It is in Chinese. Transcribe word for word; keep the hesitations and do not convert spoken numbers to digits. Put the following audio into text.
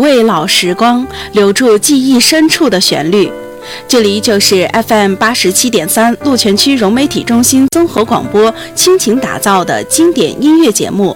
味老时光，留住记忆深处的旋律。这里就是 F M 八十七点三鹿泉区融媒体中心综合广播倾情打造的经典音乐节目